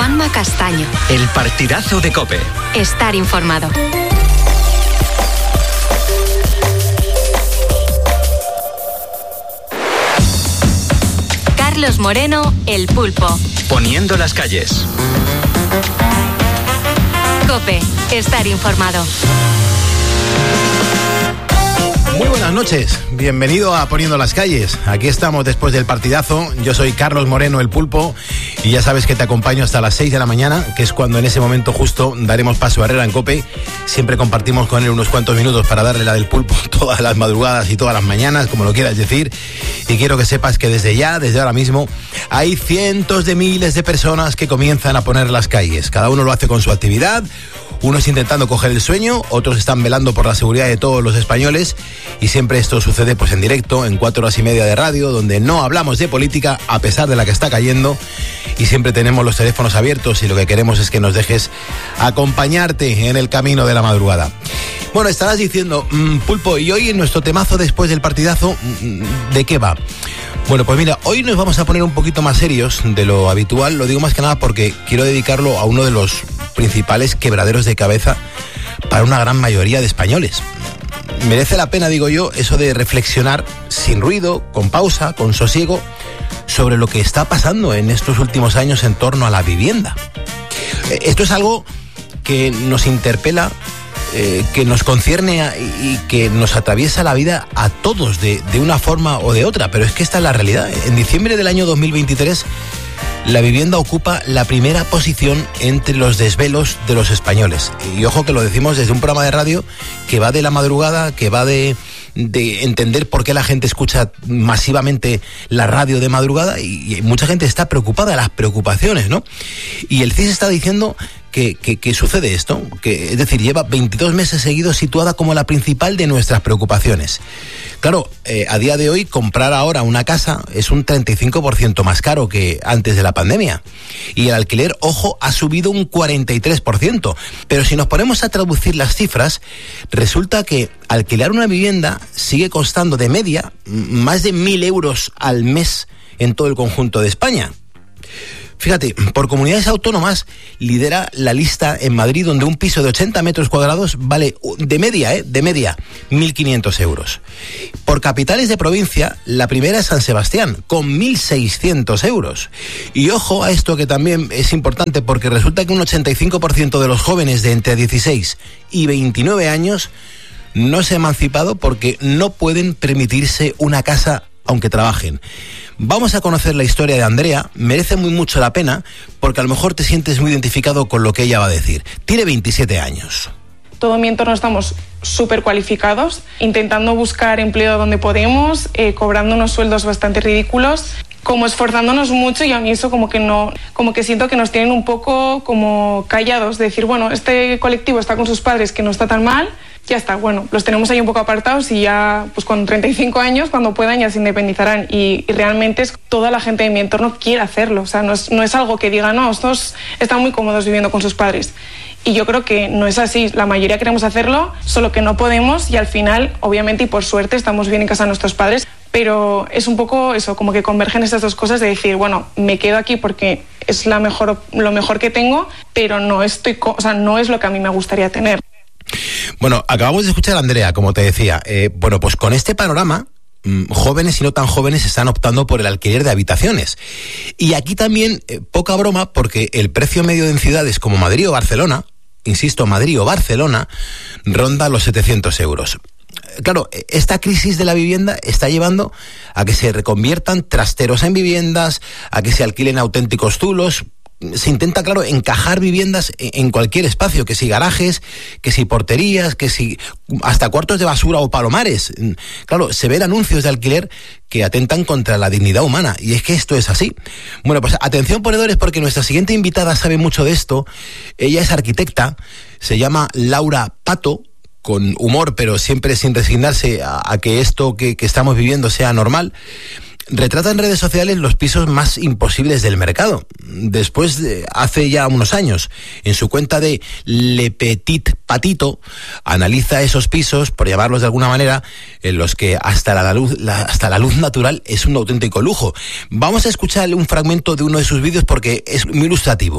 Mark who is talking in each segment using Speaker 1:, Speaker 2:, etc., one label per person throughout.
Speaker 1: Juanma Castaño.
Speaker 2: El partidazo de COPE.
Speaker 1: Estar informado. Carlos Moreno, El Pulpo.
Speaker 2: Poniendo las calles.
Speaker 1: COPE. Estar informado.
Speaker 3: Muy buenas noches, bienvenido a Poniendo las Calles. Aquí estamos después del partidazo. Yo soy Carlos Moreno, El Pulpo, y ya sabes que te acompaño hasta las 6 de la mañana, que es cuando en ese momento justo daremos paso a Herrera en COPE. Siempre compartimos con él unos cuantos minutos para darle la del Pulpo todas las madrugadas y todas las mañanas, como lo quieras decir. Y quiero que sepas que desde ahora mismo, hay cientos de miles de personas que comienzan a poner las calles. Cada uno lo hace con su actividad. Unos intentando coger el sueño, otros están velando por la seguridad de todos los españoles, y siempre esto sucede pues en directo, en 4 horas y media de radio, donde no hablamos de política a pesar de la que está cayendo, y siempre tenemos los teléfonos abiertos y lo que queremos es que nos dejes acompañarte en el camino de la madrugada. Bueno, estarás diciendo, Pulpo, y hoy en nuestro temazo después del partidazo, ¿de qué va? Bueno, pues mira, hoy nos vamos a poner un poquito más serios de lo habitual. Lo digo más que nada porque quiero dedicarlo a uno de los principales quebraderos de cabeza para una gran mayoría de españoles. Merece la pena, digo yo, eso de reflexionar sin ruido, con pausa, con sosiego, sobre lo que está pasando en estos últimos años en torno a la vivienda. Esto es algo que nos interpela, que nos concierne y que nos atraviesa la vida a todos de una forma o de otra, pero es que esta es la realidad. En diciembre del año 2023, la vivienda ocupa la primera posición entre los desvelos de los españoles. Y ojo que lo decimos desde un programa de radio que va de la madrugada, que va de entender por qué la gente escucha masivamente la radio de madrugada, y mucha gente está preocupada, las preocupaciones, ¿no? Y el CIS está diciendo que sucede esto, que es decir, lleva 22 meses seguidos situada como la principal de nuestras preocupaciones. Claro, a día de hoy comprar ahora una casa es un 35% más caro que antes de la pandemia, y el alquiler, ojo, ha subido un 43%. Pero si nos ponemos a traducir las cifras, resulta que alquilar una vivienda sigue costando de media más de 1.000 euros al mes en todo el conjunto de España. Fíjate, por comunidades autónomas lidera la lista en Madrid, donde un piso de 80 metros cuadrados vale de media 1.500 euros. Por capitales de provincia, la primera es San Sebastián, con 1.600 euros. Y ojo a esto, que también es importante, porque resulta que un 85% de los jóvenes de entre 16 y 29 años no se ha emancipado porque no pueden permitirse una casa aunque trabajen. Vamos a conocer la historia de Andrea, merece mucho la pena, porque a lo mejor te sientes muy identificado con lo que ella va a decir. Tiene 27 años.
Speaker 4: Todo mi entorno estamos súper cualificados, intentando buscar empleo donde podemos, cobrando unos sueldos bastante ridículos, como esforzándonos mucho, y a mí eso como que siento que nos tienen un poco como callados, de decir, bueno, este colectivo está con sus padres, que no está tan mal, ya está, bueno, los tenemos ahí un poco apartados y ya, pues con 35 años, cuando puedan, ya se independizarán. Y realmente es toda la gente de mi entorno quiere hacerlo, o sea, no es algo que diga, no, estos están muy cómodos viviendo con sus padres. Y yo creo que no es así, la mayoría queremos hacerlo, solo que no podemos, y al final, obviamente y por suerte, estamos bien en casa de nuestros padres, pero es un poco eso, como que convergen estas dos cosas de decir, bueno, me quedo aquí porque es lo mejor que tengo, pero no es lo que a mí me gustaría tener.
Speaker 3: Bueno, acabamos de escuchar a Andrea, como te decía. Bueno, pues con este panorama, jóvenes y no tan jóvenes están optando por el alquiler de habitaciones. Y aquí también, poca broma, porque el precio medio en ciudades como Madrid o Barcelona, insisto, Madrid o Barcelona, ronda los 700 euros. Claro, esta crisis de la vivienda está llevando a que se reconviertan trasteros en viviendas, a que se alquilen auténticos zulos. Se intenta, claro, encajar viviendas en cualquier espacio, que si garajes, que si porterías, que si hasta cuartos de basura o palomares. Claro, se ven anuncios de alquiler que atentan contra la dignidad humana, y es que esto es así. Bueno, pues atención ponedores, porque nuestra siguiente invitada sabe mucho de esto. Ella es arquitecta, se llama Laura Pato, con humor, pero siempre sin resignarse a que esto que estamos viviendo sea normal. Retrata en redes sociales los pisos más imposibles del mercado. Después, hace ya unos años, en su cuenta de Le Petit Patito, analiza esos pisos, por llamarlos de alguna manera, en los que hasta la luz natural es un auténtico lujo. Vamos a escuchar un fragmento de uno de sus vídeos porque es muy ilustrativo.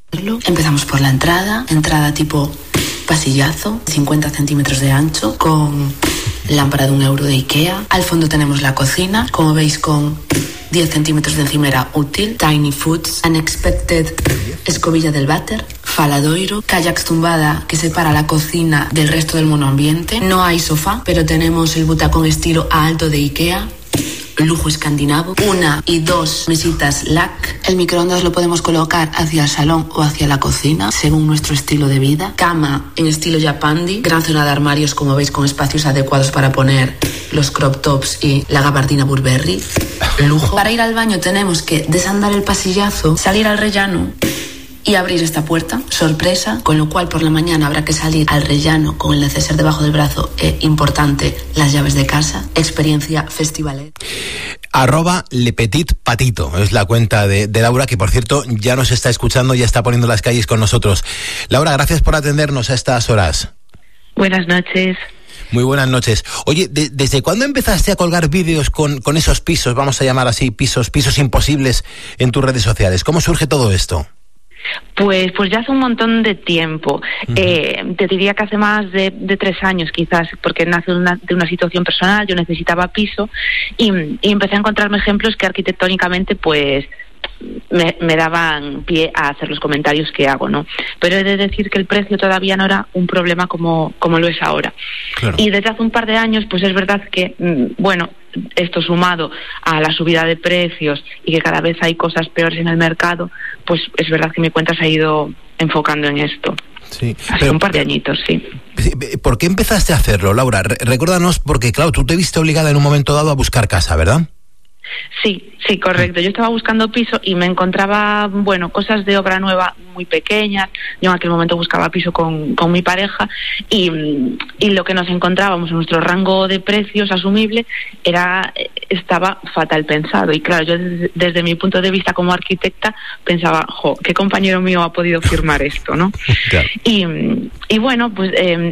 Speaker 5: Empezamos por la entrada tipo pasillazo, 50 centímetros de ancho, con lámpara de €1 de Ikea. Al fondo tenemos la cocina, como veis, con 10 centímetros de encimera útil, Tiny Foods, Unexpected, escobilla del váter, faladoiro, kayaks tumbada que separa la cocina del resto del monoambiente. No hay sofá, pero tenemos el butacón estilo A alto de Ikea, lujo escandinavo, 1 y 2 mesitas LAC. El microondas lo podemos colocar hacia el salón o hacia la cocina, según nuestro estilo de vida. Cama en estilo Japandi, gran zona de armarios, como veis, con espacios adecuados para poner los crop tops y la gabardina Burberry. Lujo. Para ir al baño tenemos que desandar el pasillazo, salir al rellano y abrir esta puerta, sorpresa, con lo cual por la mañana habrá que salir al rellano con el neceser debajo del brazo e, importante, las llaves de casa. Experiencia festivalera.
Speaker 3: @LePetitPatito es la cuenta de Laura, que por cierto ya nos está escuchando, ya está poniendo las calles con nosotros. Laura, gracias por atendernos a estas horas.
Speaker 6: Buenas noches.
Speaker 3: Muy buenas noches. Oye, ¿desde cuándo empezaste a colgar vídeos con esos pisos, vamos a llamar así, pisos imposibles en tus redes sociales? ¿Cómo surge todo esto?
Speaker 6: Pues ya hace un montón de tiempo. Te diría que hace más de 3 años quizás, porque nace de una situación personal. Yo necesitaba piso y empecé a encontrarme ejemplos que arquitectónicamente pues me daban pie a hacer los comentarios que hago, ¿no? Pero he de decir que el precio todavía no era un problema como lo es ahora. Claro. Y desde hace un par de años pues es verdad que, esto sumado a la subida de precios y que cada vez hay cosas peores en el mercado, pues es verdad que mi cuenta se ha ido enfocando en esto.
Speaker 3: Sí,
Speaker 6: hace un par de añitos, sí.
Speaker 3: ¿Por qué empezaste a hacerlo, Laura? Recuérdanos, porque claro, tú te viste obligada en un momento dado a buscar casa, ¿verdad?
Speaker 6: Sí, correcto. Yo estaba buscando piso y me encontraba, cosas de obra nueva muy pequeñas. Yo en aquel momento buscaba piso con mi pareja y lo que nos encontrábamos en nuestro rango de precios asumible estaba fatal pensado. Y claro, yo desde mi punto de vista como arquitecta pensaba, ¿qué compañero mío ha podido firmar esto, no? Claro. Y bueno, pues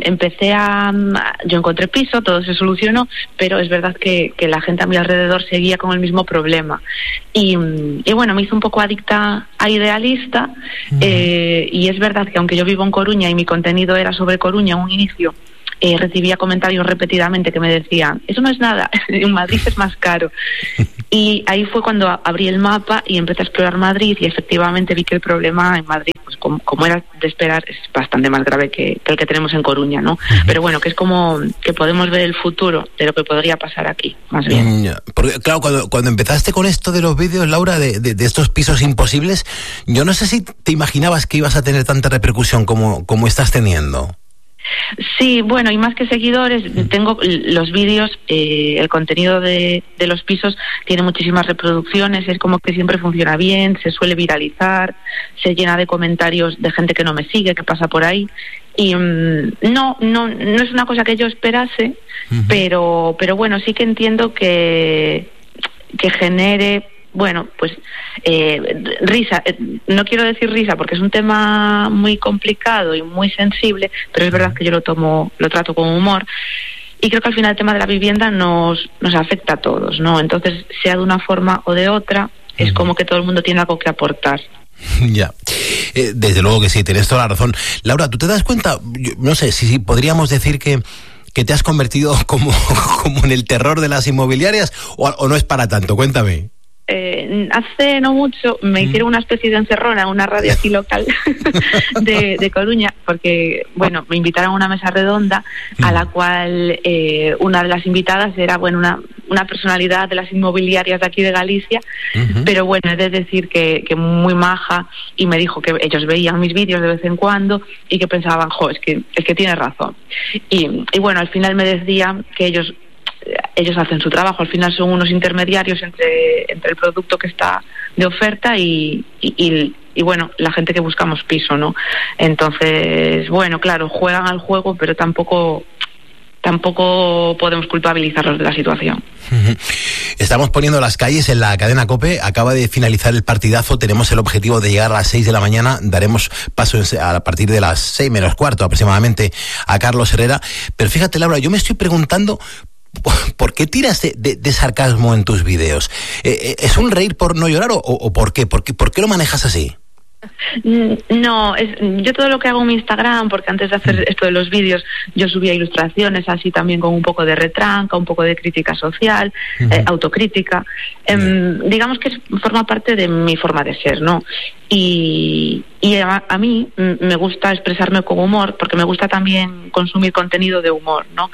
Speaker 6: yo encontré piso, todo se solucionó, pero es verdad que la gente a mi alrededor seguía con el mismo problema. Y me hizo un poco adicta a Idealista. Y es verdad que aunque yo vivo en Coruña y mi contenido era sobre Coruña en un inicio, recibía comentarios repetidamente que me decían, eso no es nada, en Madrid es más caro. Y ahí fue cuando abrí el mapa y empecé a explorar Madrid y efectivamente vi que el problema en Madrid, pues como era de esperar, es bastante más grave que el que tenemos en Coruña, ¿no? Pero bueno, que es como que podemos ver el futuro de lo que podría pasar aquí, más bien.
Speaker 3: Porque claro, cuando empezaste con esto de los vídeos, Laura, de estos pisos imposibles, yo no sé si te imaginabas que ibas a tener tanta repercusión como estás teniendo.
Speaker 6: Sí, y más que seguidores, tengo los vídeos, el contenido de los pisos tiene muchísimas reproducciones, es como que siempre funciona bien, se suele viralizar, se llena de comentarios de gente que no me sigue, que pasa por ahí. Y no es una cosa que yo esperase, pero sí que entiendo que genere risa. No quiero decir risa porque es un tema muy complicado y muy sensible, pero es verdad que yo lo trato con humor. Y creo que al final el tema de la vivienda nos afecta a todos, ¿no? Entonces, sea de una forma o de otra, es como que todo el mundo tiene algo que aportar.
Speaker 3: Ya, desde luego que sí, tienes toda la razón. Laura, ¿tú te das cuenta? Yo no sé si podríamos decir que te has convertido como en el terror de las inmobiliarias o no es para tanto. Cuéntame.
Speaker 6: Hace no mucho me hicieron una especie de encerrona en una radio aquí local de Coruña, porque me invitaron a una mesa redonda a la cual una de las invitadas era una personalidad de las inmobiliarias de aquí de Galicia, pero he de decir que muy maja, y me dijo que ellos veían mis vídeos de vez en cuando y que pensaban, es que tiene razón, y al final me decían que ellos hacen su trabajo, al final son unos intermediarios entre el producto que está de oferta y la gente que buscamos piso, ¿no? Entonces, claro, juegan al juego, pero tampoco podemos culpabilizarlos de la situación.
Speaker 3: Estamos poniendo las calles en la cadena COPE, acaba de finalizar el partidazo, tenemos el objetivo de llegar a las 6 de la mañana, daremos paso a partir de las 6 menos cuarto aproximadamente a Carlos Herrera, pero fíjate, Laura, yo me estoy preguntando ¿por qué tiras de sarcasmo en tus vídeos? ¿Es un reír por no llorar o por qué? ¿Por qué lo manejas así?
Speaker 6: No, yo todo lo que hago en mi Instagram, porque antes de hacer esto de los vídeos, yo subía ilustraciones así también con un poco de retranca, un poco de crítica social, autocrítica. Digamos que forma parte de mi forma de ser, ¿no? Y a mí me gusta expresarme con humor, porque me gusta también consumir contenido de humor, ¿no?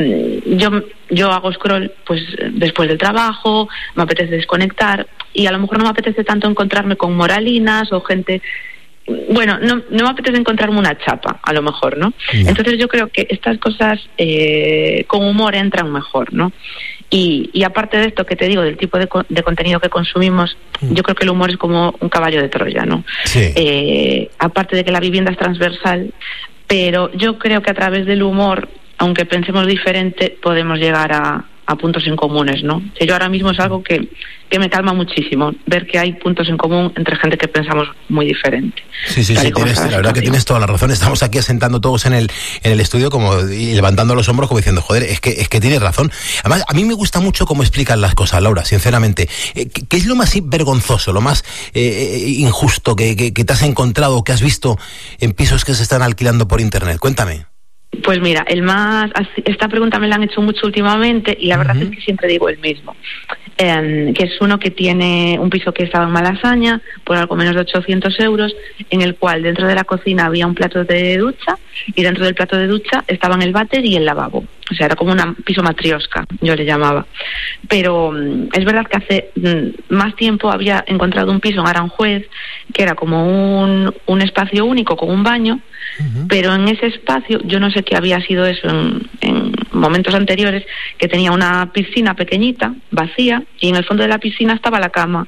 Speaker 6: Yo hago scroll pues después del trabajo, me apetece desconectar y a lo mejor no me apetece tanto encontrarme con moralinas o gente... Bueno, no me apetece encontrarme una chapa, a lo mejor, ¿no? Entonces yo creo que estas cosas con humor entran mejor, ¿no? Y aparte de esto que te digo, del tipo de contenido que consumimos, yo creo que el humor es como un caballo de Troya, ¿no? Sí. Aparte de que la vivienda es transversal, pero yo creo que a través del humor, aunque pensemos diferente, podemos llegar a puntos en comunes, ¿no? Que yo ahora mismo es algo que me calma muchísimo, ver que hay puntos en común entre gente que pensamos muy diferente. Sí,
Speaker 3: la verdad que tienes toda la razón. Estamos aquí asentando todos en el estudio y levantando los hombros como diciendo, joder, es que tienes razón. Además, a mí me gusta mucho cómo explican las cosas, Laura, sinceramente. ¿Qué es lo más vergonzoso, lo más injusto que te has encontrado, que has visto en pisos que se están alquilando por internet? Cuéntame.
Speaker 6: Pues mira, esta pregunta me la han hecho mucho últimamente y la verdad es que siempre digo el mismo, que es uno que tiene un piso que estaba en Malasaña por algo menos de 800 euros, en el cual dentro de la cocina había un plato de ducha y dentro del plato de ducha estaban el váter y el lavabo. O sea, era como un piso matriosca, yo le llamaba. Pero es verdad que hace más tiempo había encontrado un piso en Aranjuez que era como un espacio único con un baño, pero en ese espacio, yo no sé qué había sido eso en momentos anteriores, que tenía una piscina pequeñita, vacía, y en el fondo de la piscina estaba la cama.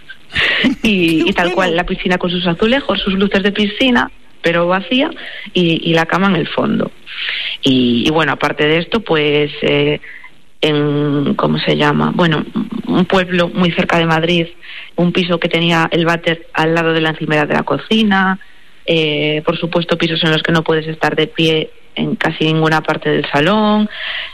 Speaker 6: y tal cual, la piscina con sus azulejos, sus luces de piscina, pero vacía, y la cama en el fondo. Y bueno, aparte de esto, pues ¿cómo se llama? Bueno, un pueblo muy cerca de Madrid, un piso que tenía el váter al lado de la encimera de la cocina, por supuesto pisos en los que no puedes estar de pie en casi ninguna parte del salón,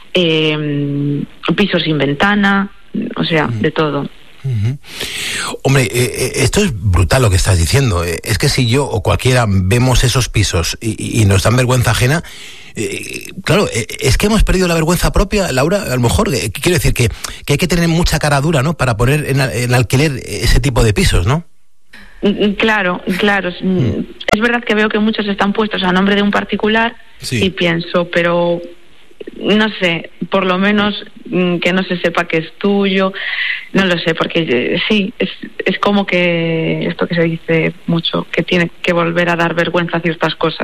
Speaker 6: pisos sin ventana, o sea, de todo.
Speaker 3: Hombre, esto es brutal lo que estás diciendo. Es que si yo o cualquiera vemos esos pisos y nos dan vergüenza ajena, claro, es que hemos perdido la vergüenza propia, Laura, a lo mejor. Quiero decir que hay que tener mucha cara dura, ¿no?, para poner en alquiler ese tipo de pisos, ¿no?
Speaker 6: Claro. Es verdad que veo que muchos están puestos a nombre de un particular, sí. Y pienso, pero no sé, por lo menos que no se sepa que es tuyo, no lo sé, porque sí, es como que esto que se dice mucho, que tiene que volver a dar vergüenza a ciertas cosas.